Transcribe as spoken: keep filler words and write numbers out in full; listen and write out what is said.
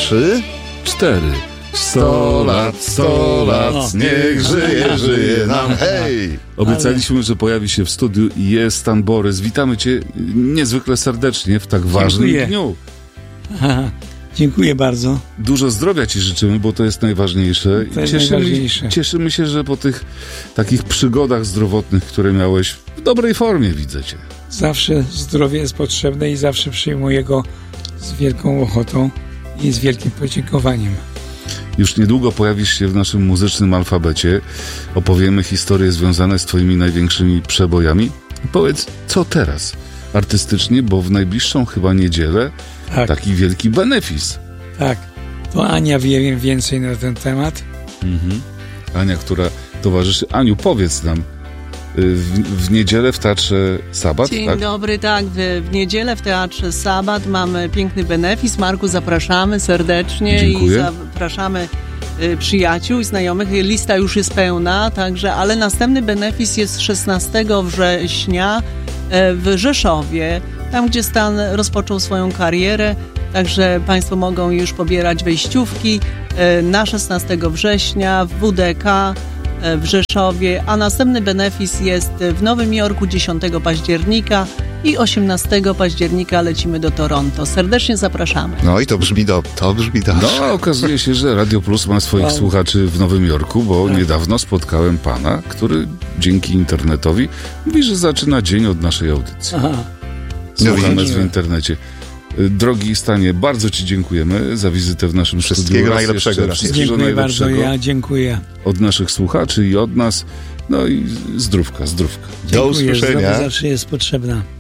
trzy, cztery. sto lat, sto lat, O. niech żyje, żyje nam, hej! Obiecaliśmy, że pojawi się w studiu i jest Stan Borys. Witamy cię niezwykle serdecznie w tak ważnym Dziękuję. dniu. Aha, dziękuję bardzo. Dużo zdrowia ci życzymy, bo to jest najważniejsze. To jest cieszymy, najważniejsze. cieszymy się, że po tych takich przygodach zdrowotnych, które miałeś, w dobrej formie widzę cię. Zawsze zdrowie jest potrzebne i zawsze przyjmuję go z wielką ochotą i z wielkim podziękowaniem. Już niedługo pojawisz się w naszym muzycznym alfabecie. Opowiemy historie związane z twoimi największymi przebojami. Powiedz, co teraz artystycznie, bo w najbliższą chyba niedzielę Tak, taki wielki benefis. tak. To Ania wie więcej na ten temat. Mhm. Ania, która towarzyszy. Aniu, powiedz nam, y, w, w niedzielę w Teatrze Sabat, Dzień tak? dobry, tak. W, w niedzielę w Teatrze Sabat mamy piękny benefis. Marku, zapraszamy serdecznie. Dziękuję. I zapraszamy y, przyjaciół i znajomych. Lista już jest pełna, także, ale następny benefis jest szesnastego września e, w Rzeszowie, tam gdzie Stan rozpoczął swoją karierę. Także Państwo mogą już pobierać wejściówki e, na szesnastego września w W D K w Rzeszowie, a następny benefis jest w Nowym Jorku dziesiątego października i osiemnastego października lecimy do Toronto. Serdecznie zapraszamy. No i to brzmi do, to brzmi dobrze. No, a okazuje się, że Radio Plus ma swoich Wow. słuchaczy w Nowym Jorku, bo Tak. niedawno spotkałem pana, który dzięki internetowi mówi, że zaczyna dzień od naszej audycji. Aha. Słucha widzisz. nas w internecie. Drogi Stanie, bardzo ci dziękujemy za wizytę w naszym Wszystkiego studiu. Raz najlepszego, jeszcze raz Wszystkiego Dziękuję bardzo, najlepszego ja dziękuję. od naszych słuchaczy i od nas. No i zdrówka, zdrówka. Do Dziękuję, usłyszenia. zdrowie zawsze jest potrzebna.